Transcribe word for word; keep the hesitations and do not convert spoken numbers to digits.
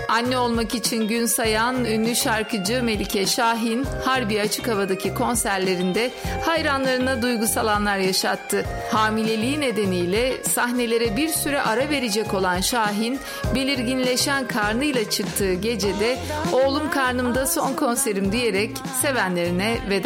Anne olmak için gün sayan ünlü şarkıcı Melike Şahin, Harbiye Açık Hava'daki konserlerinde hayranlarına duygusal anlar yaşattı. Hamileliği nedeniyle sahnelere bir süre ara verecek olan Şahin, belirginleşen karnıyla çıktığı gecede "Oğlum karnımda son konserim" diyerek sevenlerine veda